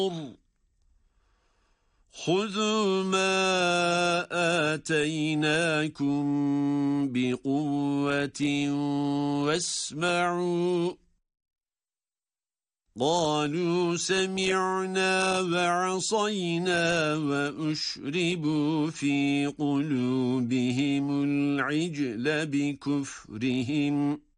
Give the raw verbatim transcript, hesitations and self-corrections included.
خذوا ما آتيناكم بقوة واسمعوا قالوا سمعنا وعصينا وأشربوا في قلوبهم العجل بكفرهم